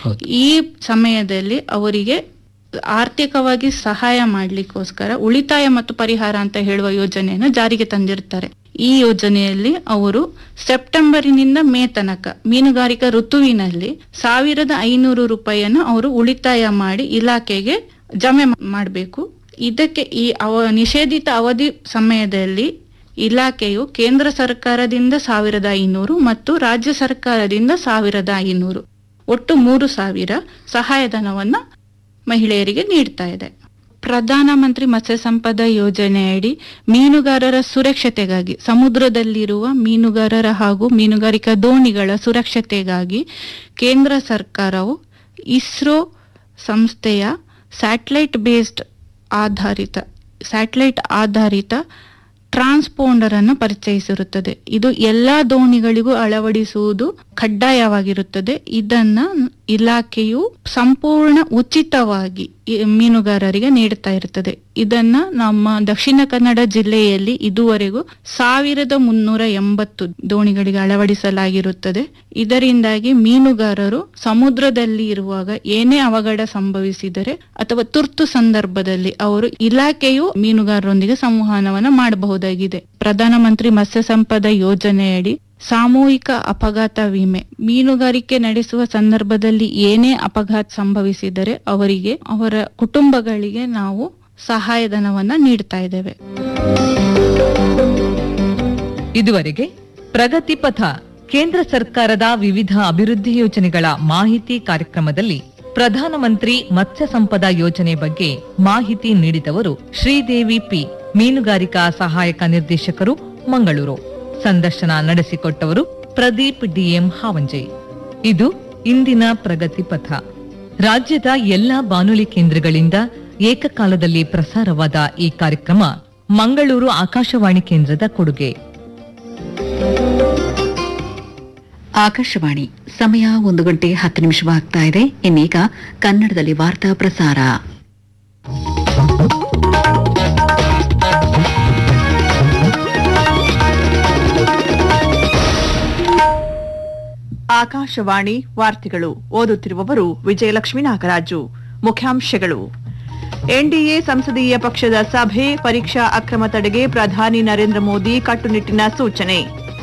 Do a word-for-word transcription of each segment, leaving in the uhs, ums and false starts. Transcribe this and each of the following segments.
ಈ ಸಮಯದಲ್ಲಿ ಅವರಿಗೆ ಆರ್ಥಿಕವಾಗಿ ಸಹಾಯ ಮಾಡ್ಲಿಕ್ಕೋಸ್ಕರ ಉಳಿತಾಯ ಮತ್ತು ಪರಿಹಾರ ಅಂತ ಹೇಳುವ ಯೋಜನೆಯನ್ನು ಜಾರಿಗೆ ತಂದಿರ್ತಾರೆ. ಈ ಯೋಜನೆಯಲ್ಲಿ ಅವರು ಸೆಪ್ಟೆಂಬರಿನಿಂದ ಮೇ ತನಕ ಮೀನುಗಾರಿಕಾ ಋತುವಿನಲ್ಲಿ ಸಾವಿರದ ಐನೂರು ರೂಪಾಯಿಯನ್ನು ಅವರು ಉಳಿತಾಯ ಮಾಡಿ ಇಲಾಖೆಗೆ ಜಮೆ ಮಾಡಬೇಕು. ಇದಕ್ಕೆ ಈ ಅವ ನಿಷೇಧಿತ ಅವಧಿ ಸಮಯದಲ್ಲಿ ಇಲಾಖೆಯು ಕೇಂದ್ರ ಸರ್ಕಾರದಿಂದ ಸಾವಿರದ ಐನೂರು ಮತ್ತು ರಾಜ್ಯ ಸರ್ಕಾರದಿಂದ ಸಾವಿರದ ಐನೂರು ಒಟ್ಟು ಮೂರು ಸಾವಿರ ಸಹಾಯಧನವನ್ನ ಮಹಿಳೆಯರಿಗೆ ನೀಡ್ತಾ ಇದೆ. ಪ್ರಧಾನಮಂತ್ರಿ ಮತ್ಸ್ಯ ಸಂಪದ ಯೋಜನೆಯಡಿ ಮೀನುಗಾರರ ಸುರಕ್ಷತೆಗಾಗಿ ಸಮುದ್ರದಲ್ಲಿರುವ ಮೀನುಗಾರರ ಹಾಗೂ ಮೀನುಗಾರಿಕಾ ದೋಣಿಗಳ ಸುರಕ್ಷತೆಗಾಗಿ ಕೇಂದ್ರ ಸರ್ಕಾರವು ಇಸ್ರೋ ಸಂಸ್ಥೆಯ ಸ್ಯಾಟಲೈಟ್ ಬೇಸ್ಡ್ ಆಧಾರಿತ ಸ್ಯಾಟಲೈಟ್ ಆಧಾರಿತ ಟ್ರಾನ್ಸ್ಪೋಂಡರ್ ಅನ್ನು ಪರಿಚಯಿಸಿರುತ್ತದೆ. ಇದು ಎಲ್ಲಾ ದೋಣಿಗಳಿಗೂ ಅಳವಡಿಸುವುದು ಕಡ್ಡಾಯವಾಗಿರುತ್ತದೆ. ಇದನ್ನ ಇಲಾಖೆಯು ಸಂಪೂರ್ಣ ಉಚಿತವಾಗಿ ಮೀನುಗಾರರಿಗೆ ನೀಡುತ್ತಾ ಇರುತ್ತದೆ. ಇದನ್ನ ನಮ್ಮ ದಕ್ಷಿಣ ಕನ್ನಡ ಜಿಲ್ಲೆಯಲ್ಲಿ ಇದುವರೆಗೂ ಸಾವಿರದ ಮುನ್ನೂರ ಎಂಬತ್ತು ದೋಣಿಗಳಿಗೆ ಅಳವಡಿಸಲಾಗಿರುತ್ತದೆ. ಇದರಿಂದಾಗಿ ಮೀನುಗಾರರು ಸಮುದ್ರದಲ್ಲಿ ಇರುವಾಗ ಏನೇ ಅವಘಡ ಸಂಭವಿಸಿದರೆ ಅಥವಾ ತುರ್ತು ಸಂದರ್ಭದಲ್ಲಿ ಅವರು ಇಲಾಖೆಯು ಮೀನುಗಾರರೊಂದಿಗೆ ಸಂವಹನವನ್ನು ಮಾಡಬಹುದಾಗಿದೆ. ಪ್ರಧಾನಮಂತ್ರಿ ಮತ್ಸ್ಯ ಸಂಪದ ಯೋಜನೆಯಡಿ ಸಾಮೂಹಿಕ ಅಪಘಾತ ವಿಮೆ, ಮೀನುಗಾರಿಕೆ ನಡೆಸುವ ಸಂದರ್ಭದಲ್ಲಿ ಏನೇ ಅಪಘಾತ ಸಂಭವಿಸಿದರೆ ಅವರಿಗೆ ಅವರ ಕುಟುಂಬಗಳಿಗೆ ನಾವು ಸಹಾಯಧನವನ್ನ ನೀಡ್ತಾ ಇದ್ದೇವೆ. ಇದುವರೆಗೆ ಪ್ರಗತಿ ಪಥ ಕೇಂದ್ರ ಸರ್ಕಾರದ ವಿವಿಧ ಅಭಿವೃದ್ಧಿ ಯೋಜನೆಗಳ ಮಾಹಿತಿ ಕಾರ್ಯಕ್ರಮದಲ್ಲಿ ಪ್ರಧಾನಮಂತ್ರಿ ಮತ್ಸ್ಯ ಸಂಪದ ಯೋಜನೆ ಬಗ್ಗೆ ಮಾಹಿತಿ ನೀಡಿದವರು ಶ್ರೀದೇವಿ ಪಿ, ಮೀನುಗಾರಿಕಾ ಸಹಾಯಕ ನಿರ್ದೇಶಕರು, ಮಂಗಳೂರು. ಸಂದರ್ಶನ ನಡೆಸಿಕೊಟ್ಟವರು ಪ್ರದೀಪ್ ಡಿಎಂ ಹಾವಂಜೆ. ಇದು ಇಂದಿನ ಪ್ರಗತಿ ಪಥ. ರಾಜ್ಯದ ಎಲ್ಲಾ ಬಾನುಲಿ ಕೇಂದ್ರಗಳಿಂದ ಏಕಕಾಲದಲ್ಲಿ ಪ್ರಸಾರವಾದ ಈ ಕಾರ್ಯಕ್ರಮ ಮಂಗಳೂರು ಆಕಾಶವಾಣಿ ಕೇಂದ್ರದ ಕೊಡುಗೆ. ಆಕಾಶವಾಣಿ ಸಮಯ ಒಂದು ಗಂಟೆ ಹತ್ತು ನಿಮಿಷವಾಗ್ತಾ ಇದೆ. ಇನ್ನೀಗ ಕನ್ನಡದಲ್ಲಿ ವಾರ್ತಾ ಪ್ರಸಾರ. ಆಕಾಶವಾಣಿ ವಾರ್ತೆಗಳು, ಓದುತ್ತಿರುವವರು ವಿಜಯಲಕ್ಷ್ಮೀ ನಾಗರಾಜು. ಮುಖ್ಯಾಂಶಗಳು: ಎನ್ಡಿಎ ಸಂಸದೀಯ ಪಕ್ಷದ ಸಭೆ, ಪರೀಕ್ಷಾ ಅಕ್ರಮ ತಡೆಗೆ ಪ್ರಧಾನಿ ನರೇಂದ್ರ ಮೋದಿ ಕಟ್ಟುನಿಟ್ಟಿನ ಸೂಚನೆ.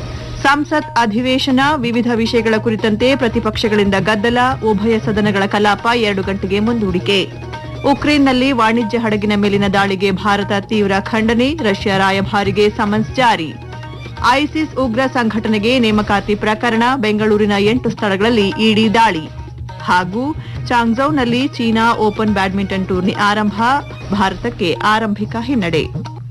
ಸಂಸತ್ ಅಧಿವೇಶನ, ವಿವಿಧ ವಿಷಯಗಳ ಕುರಿತಂತೆ ಪ್ರತಿಪಕ್ಷಗಳಿಂದ ಗದ್ದಲ, ಉಭಯ ಸದನಗಳ ಕಲಾಪ ಎರಡು ಗಂಟೆಗೆ ಮುಂದೂಡಿಕೆ. ಉಕ್ರೇನ್ನಲ್ಲಿ ವಾಣಿಜ್ಯ ಹಡಗಿನ ಮೇಲಿನ ದಾಳಿಗೆ ಭಾರತ ತೀವ್ರ ಖಂಡನೆ, ರಷ್ಯಾ ರಾಯಭಾರಿಗೆ ಸಮನ್ಸ್ ಜಾರಿ. ಐಸಿಸ್ ಉಗ್ರ ಸಂಘಟನೆಗೆ ನೇಮಕಾತಿ ಪ್ರಕರಣ, ಬೆಂಗಳೂರಿನ ಎಂಟು ಸ್ಥಳಗಳಲ್ಲಿ ಇಡಿ ದಾಳಿ. ಹಾಗೂ ಚಾಂಗ್ಝೌನಲ್ಲಿ ಚೀನಾ ಓಪನ್ ಬ್ಯಾಡ್ಮಿಂಟನ್ ಟೂರ್ನಿ ಆರಂಭ, ಭಾರತಕ್ಕೆ ಆರಂಭಿಕ ಹಿನ್ನಡೆ.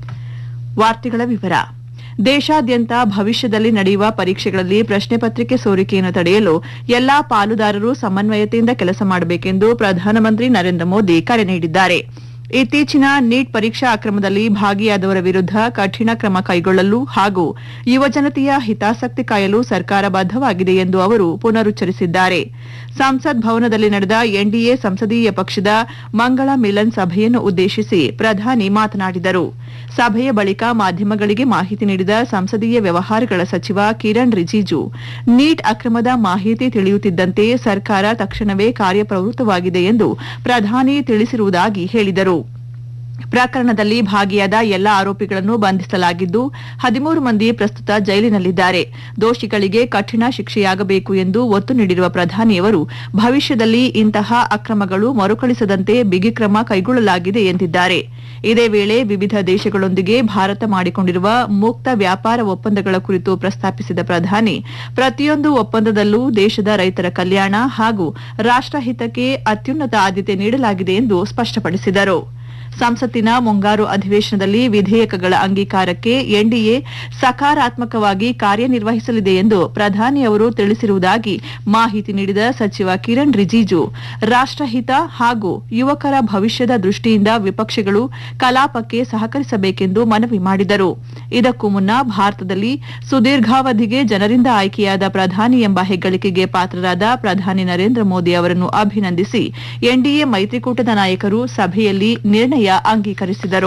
ವಾರ್ತೆಗಳ ವಿವರ. ದೇಶಾದ್ಯಂತ ಭವಿಷ್ಯದಲ್ಲಿ ನಡೆಯುವ ಪರೀಕ್ಷೆಗಳಲ್ಲಿ ಪ್ರಶ್ನೆ ಪತ್ರಿಕೆ ಸೋರಿಕೆಯನ್ನು ತಡೆಯಲು ಎಲ್ಲಾ ಪಾಲುದಾರರು ಸಮನ್ವಯತೆಯಿಂದ ಕೆಲಸ ಮಾಡಬೇಕೆಂದು ಪ್ರಧಾನಮಂತ್ರಿ ನರೇಂದ್ರ ಮೋದಿ ಕರೆ ನೀಡಿದ್ದಾರೆ. ಇತ್ತೀಚಿನ ನೀಟ್ ಪರೀಕ್ಷಾ ಅಕ್ರಮದಲ್ಲಿ ಭಾಗಿಯಾದವರ ವಿರುದ್ಧ ಕಠಿಣ ಕ್ರಮ ಕೈಗೊಳ್ಳಲು ಹಾಗೂ ಯುವಜನತೆಯ ಹಿತಾಸಕ್ತಿ ಕಾಯಲು ಸರ್ಕಾರ ಬದ್ಧವಾಗಿದೆ ಎಂದು ಅವರು ಪುನರುಚ್ಚರಿಸಿದ್ದಾರೆ. ಸಂಸತ್ ಭವನದಲ್ಲಿ ನಡೆದ ಎನ್ಡಿಎ ಸಂಸದೀಯ ಪಕ್ಷದ ಮಂಗಳ ಮಿಲನ್ ಸಭೆಯನ್ನು ಉದ್ದೇಶಿಸಿ ಪ್ರಧಾನಿ ಮಾತನಾಡಿದರು. ಸಭೆಯ ಬಳಿಕ ಮಾಧ್ಯಮಗಳಿಗೆ ಮಾಹಿತಿ ನೀಡಿದ ಸಂಸದೀಯ ವ್ಯವಹಾರಗಳ ಸಚಿವ ಕಿರಣ್ ರಿಜಿಜು, ನೀಟ್ ಅಕ್ರಮದ ಮಾಹಿತಿ ತಿಳಿಯುತ್ತಿದ್ದಂತೆ ಸರ್ಕಾರ ತಕ್ಷಣವೇ ಕಾರ್ಯಪ್ರವೃತ್ತವಾಗಿದೆ ಎಂದು ಪ್ರಧಾನಿ ತಿಳಿಸಿರುವುದಾಗಿ ಹೇಳಿದರು. ಪ್ರಕರಣದಲ್ಲಿ ಭಾಗಿಯಾದ ಎಲ್ಲ ಆರೋಪಿಗಳನ್ನು ಬಂಧಿಸಲಾಗಿದ್ದು ಹದಿಮೂರು ಮಂದಿ ಪ್ರಸ್ತುತ ಜೈಲಿನಲ್ಲಿದ್ದಾರೆ. ದೋಷಿಗಳಿಗೆ ಕಠಿಣ ಶಿಕ್ಷೆಯಾಗಬೇಕು ಎಂದು ಒತ್ತು ನೀಡಿರುವ ಪ್ರಧಾನಿಯವರು ಭವಿಷ್ಯದಲ್ಲಿ ಇಂತಹ ಅಕ್ರಮಗಳು ಮರುಕಳಿಸದಂತೆ ಬಿಗಿ ಕ್ರಮ ಕೈಗೊಳ್ಳಲಾಗಿದೆ ಎಂದಿದ್ದಾರೆ. ಇದೇ ವೇಳೆ ವಿವಿಧ ದೇಶಗಳೊಂದಿಗೆ ಭಾರತ ಮಾಡಿಕೊಂಡಿರುವ ಮುಕ್ತ ವ್ಯಾಪಾರ ಒಪ್ಪಂದಗಳ ಕುರಿತು ಪ್ರಸ್ತಾಪಿಸಿದ ಪ್ರಧಾನಿ, ಪ್ರತಿಯೊಂದು ಒಪ್ಪಂದದಲ್ಲೂ ದೇಶದ ರೈತರ ಕಲ್ಯಾಣ ಹಾಗೂ ರಾಷ್ಟ್ರಹಿತಕ್ಕೆ ಅತ್ಯುನ್ನತ ಆದ್ಯತೆ ನೀಡಲಾಗಿದೆ ಎಂದು ಸ್ಪಷ್ಟಪಡಿಸಿದರು. ಸಂಸತ್ತಿನ ಮುಂಗಾರು ಅಧಿವೇಶನದಲ್ಲಿ ವಿಧೇಯಕಗಳ ಅಂಗೀಕಾರಕ್ಕೆ ಎನ್ಡಿಎ ಸಕಾರಾತ್ಮಕವಾಗಿ ಕಾರ್ಯನಿರ್ವಹಿಸಲಿದೆ ಎಂದು ಪ್ರಧಾನಿ ಅವರು ತಿಳಿಸಿರುವುದಾಗಿ ಮಾಹಿತಿ ನೀಡಿದ ಸಚಿವ ಕಿರಣ್ ರಿಜಿಜು, ರಾಷ್ಟ್ರಹಿತ ಹಾಗೂ ಯುವಕರ ಭವಿಷ್ಯದ ದೃಷ್ಟಿಯಿಂದ ವಿಪಕ್ಷಗಳು ಕಲಾಪಕ್ಕೆ ಸಹಕರಿಸಬೇಕೆಂದು ಮನವಿ ಮಾಡಿದರು. ಇದಕ್ಕೂ ಮುನ್ನ ಭಾರತದಲ್ಲಿ ಸುದೀರ್ಘಾವಧಿಗೆ ಜನರಿಂದ ಆಯ್ಕೆಯಾದ ಪ್ರಧಾನಿ ಎಂಬ ಹೆಗ್ಗಳಿಕೆಗೆ ಪಾತ್ರರಾದ ಪ್ರಧಾನಿ ನರೇಂದ್ರ ಮೋದಿ ಅವರನ್ನು ಅಭಿನಂದಿಸಿ ಎನ್ಡಿಎ ಮೈತ್ರಿಕೂಟದ ನಾಯಕರು ಸಭೆಯಲ್ಲಿ ನಿರ್ಣಯ ಅಂಗೀಕರಿಸಿದರು.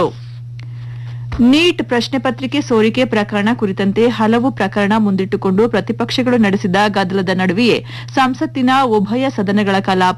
ನೀಟ್ ಪ್ರಶ್ನೆ ಪತ್ರಿಕೆ ಸೋರಿಕೆ ಪ್ರಕರಣ ಕುರಿತಂತೆ ಹಲವು ಪ್ರಕರಣ ಮುಂದಿಟ್ಟುಕೊಂಡು ಪ್ರತಿಪಕ್ಷಗಳು ನಡೆಸಿದ ಗದ್ದಲದ ನಡುವೆಯೇ ಸಂಸತ್ತಿನ ಉಭಯ ಸದನಗಳ ಕಲಾಪ